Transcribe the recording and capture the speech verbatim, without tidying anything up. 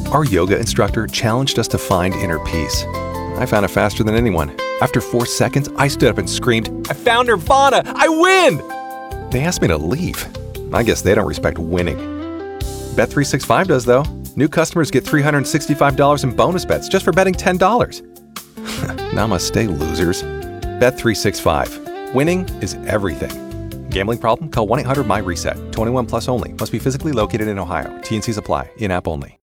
Our yoga instructor challenged us to find inner peace. I found it faster than anyone. After four seconds, I stood up and screamed, "I found Nirvana! I win!" They asked me to leave. I guess they don't respect winning. Bet three sixty-five does, though. New customers get three hundred sixty-five dollars in bonus bets just for betting ten dollars. Namaste, losers. Bet three sixty-five. Winning is everything. Gambling problem? Call one eight hundred M Y RESET. twenty-one plus only. Must be physically located in Ohio. T and Cs apply. In-app only.